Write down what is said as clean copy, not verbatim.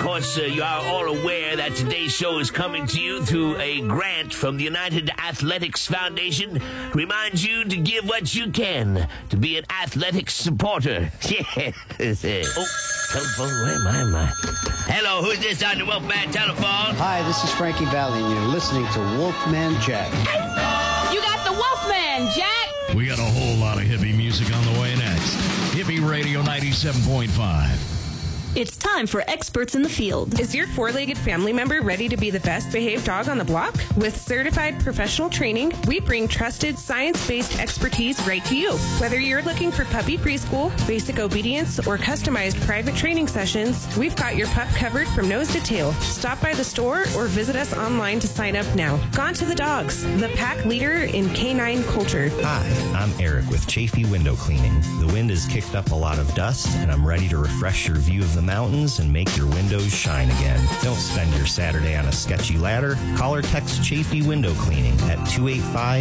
course, you are all aware that today's show is coming to you through a grant from the United Athletics Foundation. Reminds you to give what you can to be an athletics supporter. Yes. Oh, telephone, where am I? Hello, who's this on the Wolfman telephone? Hi, this is Frankie Valli, and you're listening to Wolfman Jack. You got the Wolfman, Jack! We got a whole lot of hippie music on the way next. Hippie Radio 97.5. It's time for Experts in the Field. Is your four-legged family member ready to be the best behaved dog on the block? With certified professional training, we bring trusted science-based expertise right to you. Whether you're looking for puppy preschool, basic obedience, or customized private training sessions, we've got your pup covered from nose to tail. Stop by the store or visit us online to sign up now. Gone to the Dogs, the pack leader in canine culture. Hi, I'm Eric with Chafee Window Cleaning. The wind has kicked up a lot of dust, and I'm ready to refresh your view of the mountains and make your windows shine again. Don't spend your Saturday on a sketchy ladder. Call or text Chafee Window Cleaning at 285